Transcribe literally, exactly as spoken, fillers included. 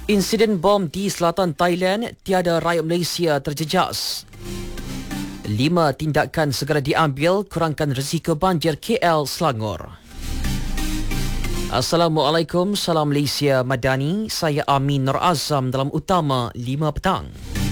Insiden bom di selatan Thailand, tiada rakyat Malaysia terjejas. Lima tindakan segera diambil kurangkan risiko banjir K L Selangor. Assalamualaikum, salam Malaysia Madani. Saya Amin Nur Azam dalam Utama lima petang.